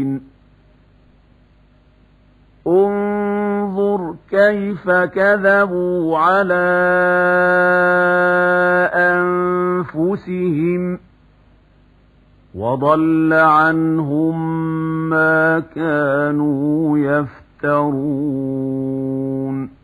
انظر كيف كذبوا على أنفسهم وضل عنهم ما كانوا يفترون